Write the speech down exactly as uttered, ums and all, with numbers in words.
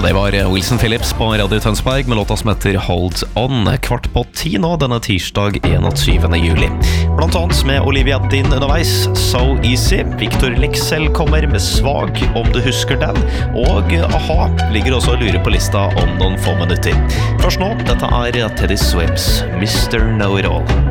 det var Wilson Phillips på Radio Tønsberg med låta som heter Hold On. Kvart på ti nå denne tirsdag enogtyvende juli. Blant annet med Olivia Din underveis, So Easy. Victor Lexell kommer med Svag, om du husker den. Og A-ha ligger også og lurer på lista om noen få minutter. Først nå, dette er Teddy Swims, mister Know-It-All.